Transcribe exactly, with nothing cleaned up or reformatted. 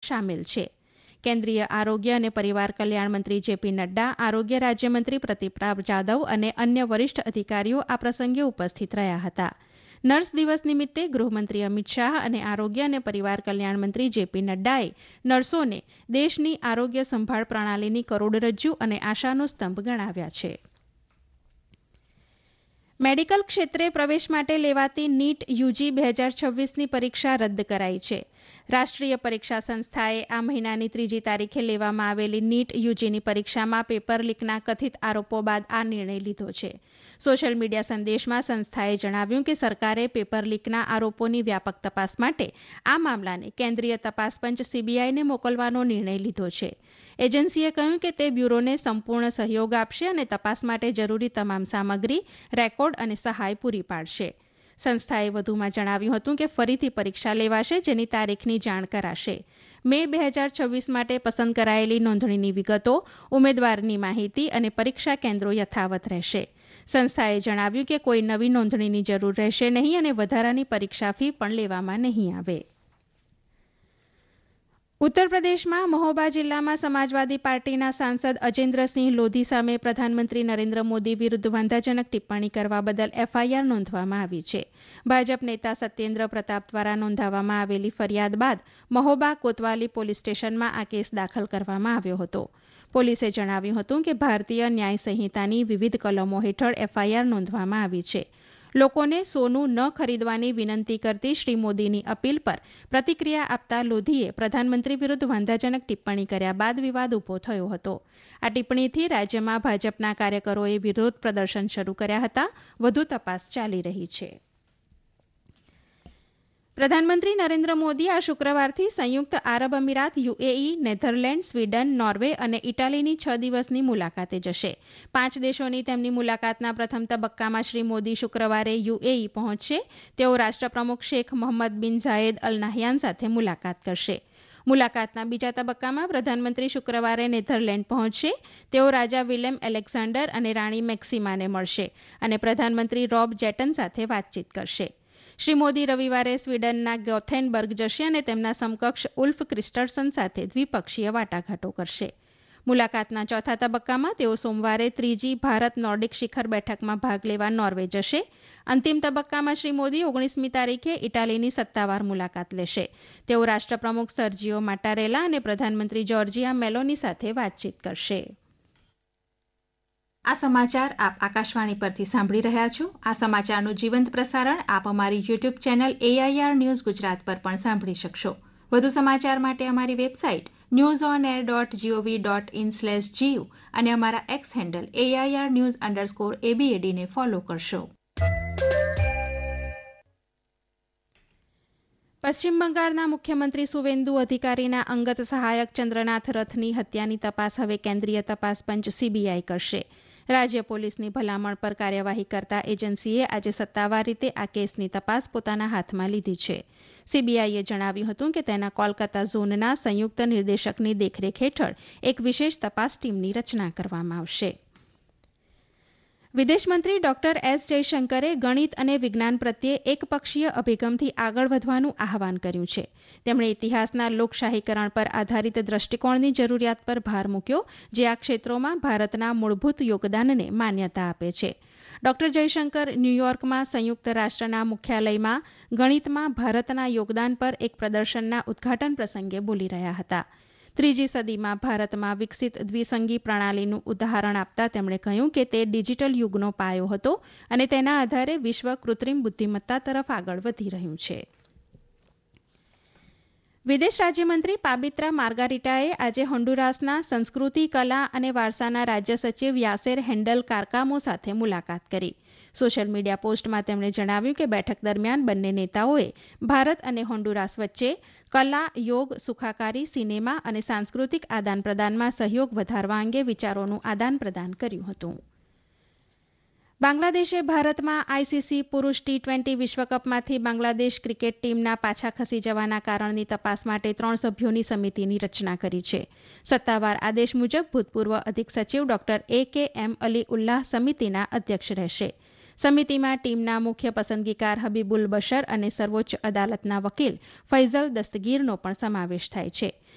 સામેલ છે. કેન્દ્રીય આરોગ્ય અને પરિવાર કલ્યાણ મંત્રી જેપી નડ્ડા, આરોગ્ય રાજ્યમંત્રી પ્રદીપરાવ જાદવ અને અન્ય વરિષ્ઠ અધિકારીઓ આ પ્રસંગે ઉપસ્થિત રહ્યા હતા. નર્સ દિવસ નિમિત્તે ગૃહમંત્રી અમિત શાહ અને આરોગ્ય અને પરિવાર કલ્યાણ મંત્રી જેપી નડ્ડાએ નર્સોને દેશની આરોગ્ય સંભાળ પ્રણાલીની કરોડરજ્જુ અને આશાનો સ્તંભ ગણાવ્યા છે. મેડિકલ ક્ષેત્રે પ્રવેશ માટે લેવાતી નીટ યુજી બે હજાર છવ્વીસની પરીક્ષા રદ કરાઈ છે. રાષ્ટ્રીય પરીક્ષા સંસ્થાએ આ મહિનાની ત્રીજી તારીખે લેવામાં આવેલી નીટ યુજીની પરીક્ષામાં પેપર લીકના કથિત આરોપો બાદ આ નિર્ણય લીધો છે. સોશિયલ મીડિયા સંદેશમાં સંસ્થાએ જણાવ્યું કે સરકારે પેપર લીકના આરોપોની વ્યાપક તપાસ માટે આ મામલાને કેન્દ્રીય તપાસ પંચ સીબીઆઈને મોકલવાનો નિર્ણય લીધો છે. એજન્સીએ કહ્યું કે તે બ્યુરોને સંપૂર્ણ સહયોગ આપશે અને તપાસ માટે જરૂરી તમામ સામગ્રી, રેકોર્ડ અને સહાય પૂરી પાડશે. સંસ્થાએ વધુમાં જણાવ્યું હતું કે ફરીથી પરીક્ષા લેવાશે, જેની તારીખની જાણ કરાશે. મે બે હજાર છવ્વીસ માટે પસંદ કરાયેલી નોંધણીની વિગતો, ઉમેદવારની માહિતી અને પરીક્ષા કેન્દ્રો યથાવત રહેશે. સંસ્થાએ જણાવ્યું કે કોઈ નવી નોંધણીની જરૂર રહેશે નહીં અને વધારાની પરીક્ષા ફી પણ લેવામાં નહીં આવે. ઉત્તર પ્રદેશમાં મહોબા જિલ્લામાં સમાજવાદી પાર્ટીના સાંસદ અજેન્દ્રસિંહ લોધી સામે પ્રધાનમંત્રી નરેન્દ્ર મોદી વિરુદ્ધ વાંધાજનક ટિપ્પણી કરવા બદલ એફઆઈઆર નોંધવામાં આવી છે. ભાજપ નેતા સત્યેન્દ્ર પ્રતાપ દ્વારા નોંધાવવામાં આવેલી ફરિયાદ બાદ મહોબા કોતવાલી પોલીસ સ્ટેશનમાં આ કેસ દાખલ કરવામાં આવ્યો હતો. પોલીસે જણાવ્યું હતું કે ભારતીય ન્યાય સંહિતાની વિવિધ કલમો હેઠળ એફઆઈઆર નોંધવામાં આવી છે. લોકોને સોનું ન ખરીદવાની વિનંતી કરતી શ્રી મોદીની અપીલ પર પ્રતિક્રિયા આપતા લોધીએ પ્રધાનમંત્રી વિરુદ્ધ વાંધાજનક ટિપ્પણી કર્યા બાદ વિવાદ ઉભો થયો હતો. આ ટિપ્પણીથી રાજ્યમાં ભાજપના કાર્યકરોએ વિરોધ પ્રદર્શન શરૂ કર્યા હતા. વધુ તપાસ ચાલી રહી છે. પ્રધાનમંત્રી નરેન્દ્ર મોદી આ શુક્રવારથી સંયુક્ત આરબ અમીરાત, યુએઈ, નેધરલેન્ડ, સ્વીડન, નોર્વે અને ઇટાલીની છ દિવસની મુલાકાતે જશે. પાંચ દેશોની તેમની મુલાકાતના પ્રથમ તબક્કામાં શ્રી મોદી શુક્રવારે યુએઈ પહોંચશે. તેઓ રાષ્ટ્રપ્રમુખ શેખ મોહમ્મદ બિન ઝાયેદ અલ નાહયાન સાથે મુલાકાત કરશે. મુલાકાતના બીજા તબક્કામાં પ્રધાનમંત્રી શુક્રવારે નેધરલેન્ડ પહોંચશે. તેઓ રાજા વિલેમ એલેક્ઝાન્ડર અને રાણી મેક્સિમાને મળશે અને પ્રધાનમંત્રી રોબ જેટન સાથે વાતચીત કરશે. શ્રી મોદી રવિવારે સ્વીડનના ગોથેનબર્ગ જશે અને તેમના સમકક્ષ ઉલ્ફ ક્રિસ્ટર્સન સાથે દ્વિપક્ષીય વાટાઘાટો કરશે. મુલાકાતના ચોથા તબક્કામાં તેઓ સોમવારે ત્રીજી ભારત નોર્ડિક શિખર બેઠકમાં ભાગ લેવા નોર્વે જશે. અંતિમ તબક્કામાં શ્રી મોદી ઓગણીસમી તારીખે ઇટાલીની સત્તાવાર મુલાકાત લેશે. તેઓ રાષ્ટ્રપ્રમુખ સર્જિયો માટારેલા અને પ્રધાનમંત્રી જોર્જિયા મેલોની સાથે વાતચીત કરશે. આ સમાચાર આપ આકાશવાણી પરથી સાંભળી રહ્યા છો. આ સમાચારનું જીવંત પ્રસારણ આપ અમારી YouTube channel AIR news Gujarat પર પણ સાંભળી શકશો. વધુ સમાચાર માટે અમારી website news on air dot GOV dot in slash GU અને અમારા x handle AIR news underscore એબીએડીને follow કરશો. પશ્ચિમ બંગાળના મુખ્યમંત્રી સુવેન્દુ અધિકારીના અંગત સહાયક ચંદ્રનાથ રથની હત્યાની તપાસ હવે કેન્દ્રીય તપાસ પંચ સીબીઆઈ કરશે. રાજ્ય પોલીસની ભલામણ પર કાર્યવાહી કરતા એજન્સીએ આજે સત્તાવાર રીતે આ કેસની તપાસ પોતાના હાથમાં લીધી છે. સીબીઆઈએ જણાવ્યું હતું કે તેના કોલકાતા ઝોનના સંયુક્ત નિર્દેશકની દેખરેખ હેઠળ એક વિશેષ તપાસ ટીમની રચના કરવામાં આવશે. વિદેશમંત્રી ડોક્ટર એસ જયશંકરે ગણિત અને વિજ્ઞાન પ્રત્યે એકપક્ષીય અભિગમથી આગળ વધવાનું આહવાન કર્યું છે. તેમણે ઇતિહાસના લોકશાહીકરણ પર આધારિત દ્રષ્ટિકોણની જરૂરિયાત પર ભાર મૂક્યો, જે આ ક્ષેત્રોમાં ભારતના મૂળભૂત યોગદાનને માન્યતા આપે છે. ડોક્ટર જયશંકર ન્યૂયોર્કમાં સંયુક્ત રાષ્ટ્રના મુખ્યાલયમાં ગણિતમાં ભારતના યોગદાન પર એક પ્રદર્શનના ઉદ્ઘાટન પ્રસંગે બોલી રહ્યા હતા. ત્રીજી સદીમાં ભારતમાં વિકસિત દ્વિસંગી પ્રણાલીનું ઉદાહરણ આપતા તેમણે કહ્યું કે તે ડિજિટલ યુગનો પાયો હતો અને તેના આધારે વિશ્વ કૃત્રિમ બુદ્ધિમત્તા તરફ આગળ વધી રહ્યું છે. વિદેશ રાજ્યમંત્રી પાબિત્રા માર્ગારિટાએ આજે હોન્ડુરાસના સંસ્કૃતિ, કલા અને વારસાના રાજ્ય સચિવ યાસેર હેન્ડલ કારકામો સાથે મુલાકાત કરી. સોશિયલ મીડિયા પોસ્ટમાં તેમણે જણાવ્યું કે બેઠક દરમિયાન બંને નેતાઓએ ભારત અને હોન્ડુરાસ વચ્ચે કલા, યોગ, સુખાકારી, સિનેમા અને સાંસ્કૃતિક આદાન પ્રદાનમાં સહયોગ વધારવા અંગે વિચારોનું આદાન પ્રદાન કર્યું હતું. બાંગ્લાદેશે ભારતમાં આઈસીસી પુરુષ ટી ટ્વેન્ટી વિશ્વકપમાંથી બાંગ્લાદેશ ક્રિકેટ ટીમના પાછા ખસી જવાના કારણની તપાસ માટે ત્રણ સભ્યોની સમિતિની રચના કરી છે. સત્તાવાર આદેશ મુજબ ભૂતપૂર્વ અધિક સચિવ ડોક્ટર એ કે એમ અલી ઉલ્લાહ સમિતિના અધ્યક્ષ રહેશે. સમિતિમાં ટીમના મુખ્ય પસંદગીકાર હબીબુલ બશર અને સર્વોચ્ચ અદાલતના વકીલ ફૈઝલ દસ્તગીરનો પણ સમાવેશ થાય છે.